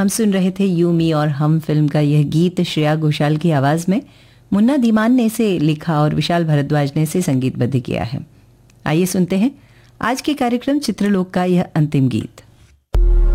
हम सुन रहे थे यू मी और हम फिल्म का यह गीत श्रेया घोषाल की आवाज में। मुन्ना दीमान ने इसे लिखा और विशाल भारद्वाज ने इसे संगीतबद्ध किया है। आइए सुनते हैं आज के कार्यक्रम चित्रलोक का यह अंतिम गीत।